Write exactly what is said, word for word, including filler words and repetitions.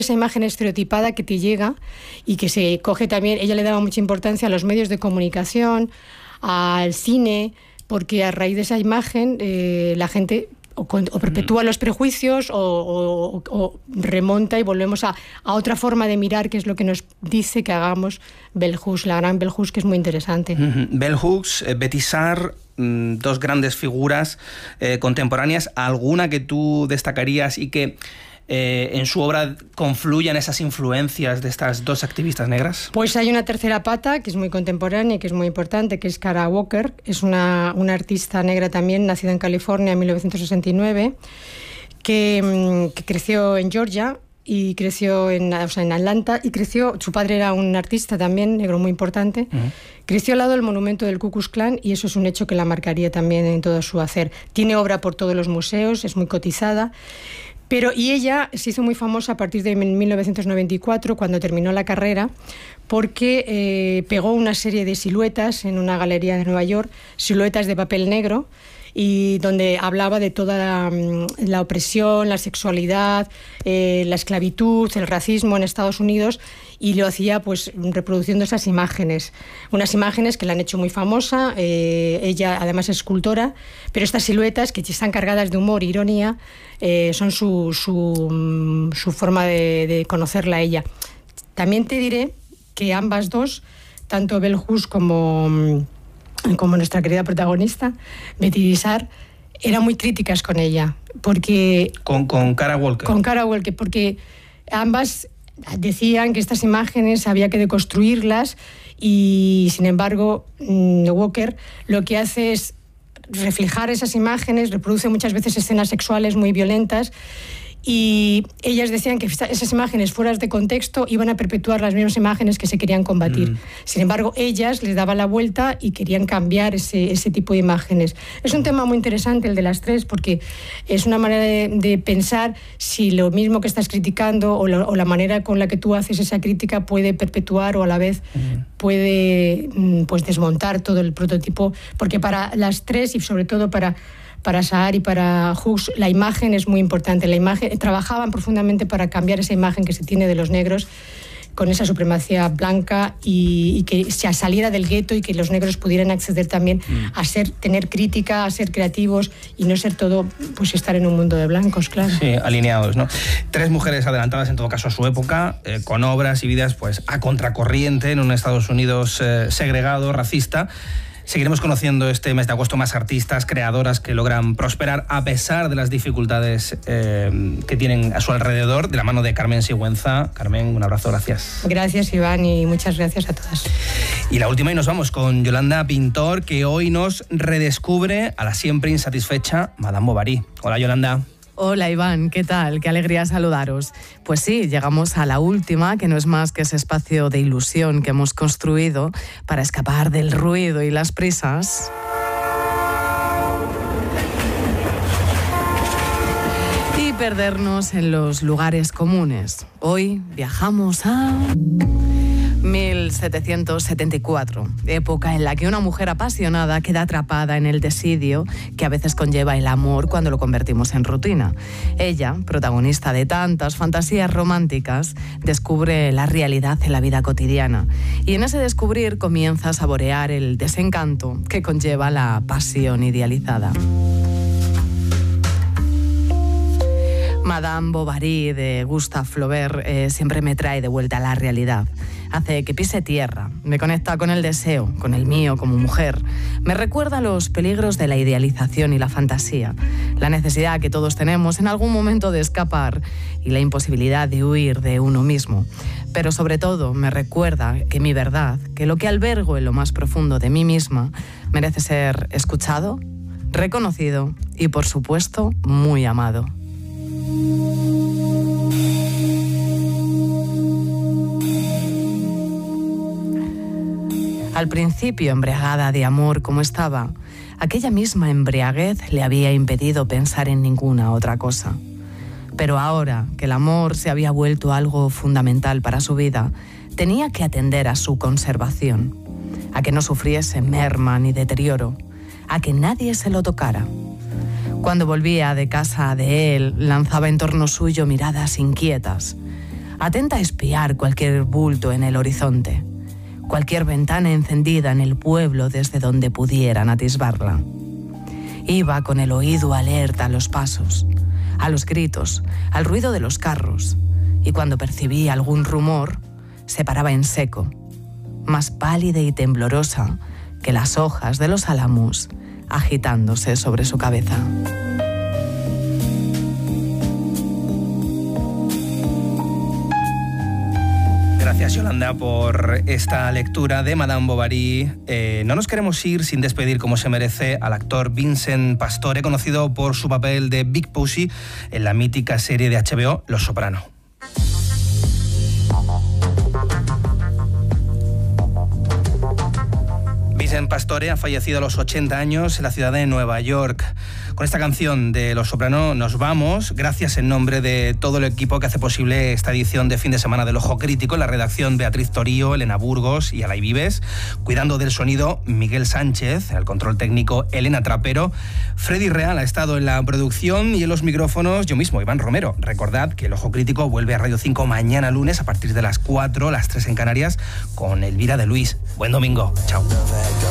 esa imagen estereotipada que te llega y que se coge también. Ella le daba mucha importancia a los medios de comunicación, al cine, porque a raíz de esa imagen eh, la gente o, o perpetúa los prejuicios o, o, o remonta y volvemos a, a otra forma de mirar, que es lo que nos dice que hagamos Bell Hooks, la gran Bell Hooks, que es muy interesante. Uh-huh. Bell Hooks, eh, Betty Saar, mmm, dos grandes figuras eh, contemporáneas. ¿Alguna que tú destacarías y que Eh, en su obra confluyan esas influencias de estas dos activistas negras? Pues hay una tercera pata que es muy contemporánea y que es muy importante, que es Kara Walker. Es una, una artista negra también, nacida en California en mil novecientos sesenta y nueve, que, que creció en Georgia y creció en, o sea, en Atlanta, y creció, su padre era un artista también, negro muy importante, uh-huh. Creció al lado del monumento del Ku Klux Klan, y eso es un hecho que la marcaría también en todo su hacer. Tiene obra por todos los museos, es muy cotizada. Pero, y ella se hizo muy famosa a partir de mil novecientos noventa y cuatro, cuando terminó la carrera, porque eh, pegó una serie de siluetas en una galería de Nueva York, siluetas de papel negro, y donde hablaba de toda la, la opresión, la sexualidad, eh, la esclavitud, el racismo en Estados Unidos, y lo hacía pues reproduciendo esas imágenes, unas imágenes que la han hecho muy famosa. Eh, ella además es escultora, pero estas siluetas, que están cargadas de humor e ironía, eh, son su, su, su forma de, de conocerla a ella. También te diré que ambas dos, tanto Bell Hooks como... como nuestra querida protagonista, Betty Saar, eran muy críticas con ella, porque... Con, con Kara Walker. Con Kara Walker, porque ambas decían que estas imágenes había que deconstruirlas, y sin embargo Walker lo que hace es reflejar esas imágenes, reproduce muchas veces escenas sexuales muy violentas, y ellas decían que esas imágenes fuera de contexto iban a perpetuar las mismas imágenes que se querían combatir. Mm. Sin embargo, ellas les daban la vuelta y querían cambiar ese, ese tipo de imágenes. Es un tema muy interesante el de las tres, porque es una manera de, de pensar si lo mismo que estás criticando o, lo, o la manera con la que tú haces esa crítica puede perpetuar o a la vez mm. puede pues, desmontar todo el prototipo, porque para las tres, y sobre todo para Para Saar y para Hooks, la imagen es muy importante. La imagen, trabajaban profundamente para cambiar esa imagen que se tiene de los negros con esa supremacía blanca, y, y que se saliera del gueto y que los negros pudieran acceder también mm. a ser, tener crítica, a ser creativos y no ser todo, pues estar en un mundo de blancos, claro. Sí, alineados, ¿no? Tres mujeres adelantadas en todo caso a su época, eh, con obras y vidas pues a contracorriente en un Estados Unidos eh, segregado, racista. Seguiremos conociendo este mes de agosto más artistas, creadoras que logran prosperar a pesar de las dificultades eh, que tienen a su alrededor, de la mano de Carmen Sigüenza. Carmen, un abrazo, gracias. Gracias, Iván, y muchas gracias a todas. Y la última, y nos vamos con Yolanda Pintor, que hoy nos redescubre a la siempre insatisfecha Madame Bovary. Hola, Yolanda. Hola Iván, ¿qué tal? Qué alegría saludaros. Pues sí, llegamos a la última, que no es más que ese espacio de ilusión que hemos construido para escapar del ruido y las prisas. Y perdernos en los lugares comunes. Hoy viajamos a mil setecientos setenta y cuatro, época en la que una mujer apasionada queda atrapada en el desidio que a veces conlleva el amor cuando lo convertimos en rutina. Ella, protagonista de tantas fantasías románticas, descubre la realidad en la vida cotidiana, y en ese descubrir comienza a saborear el desencanto que conlleva la pasión idealizada. Madame Bovary de Gustave Flaubert eh, siempre me trae de vuelta a la realidad. Hace que pise tierra, me conecta con el deseo, con el mío como mujer. Me recuerda los peligros de la idealización y la fantasía, la necesidad que todos tenemos en algún momento de escapar y la imposibilidad de huir de uno mismo. Pero sobre todo me recuerda que mi verdad, que lo que albergo en lo más profundo de mí misma, merece ser escuchado, reconocido y, por supuesto, muy amado. Al principio, embriagada de amor como estaba, aquella misma embriaguez le había impedido pensar en ninguna otra cosa. Pero ahora que el amor se había vuelto algo fundamental para su vida, tenía que atender a su conservación, a que no sufriese merma ni deterioro, a que nadie se lo tocara. Cuando volvía de casa de él, lanzaba en torno suyo miradas inquietas. atenta a espiar cualquier bulto en el horizonte, cualquier ventana encendida en el pueblo desde donde pudieran atisbarla. Iba con el oído alerta a los pasos, a los gritos, al ruido de los carros, y cuando percibía algún rumor, se paraba en seco, más pálida y temblorosa que las hojas de los álamos agitándose sobre su cabeza. Gracias, Yolanda, por esta lectura de Madame Bovary. Eh, no nos queremos ir sin despedir, como se merece, al actor Vincent Pastore, conocido por su papel de Big Pussy en la mítica serie de H B O Los Soprano. Vincent Pastore ha fallecido a los ochenta años en la ciudad de Nueva York. Con esta canción de Los Soprano nos vamos. Gracias en nombre de todo el equipo que hace posible esta edición de fin de semana del Ojo Crítico. En la redacción, Beatriz Torío, Elena Burgos y Alay Vives. Cuidando del sonido, Miguel Sánchez. El control técnico, Elena Trapero. Freddy Real ha estado en la producción y en los micrófonos yo mismo, Iván Romero. Recordad que el Ojo Crítico vuelve a Radio cinco mañana lunes a partir de las cuatro, las tres en Canarias, con Elvira de Luis. Buen domingo. Chao.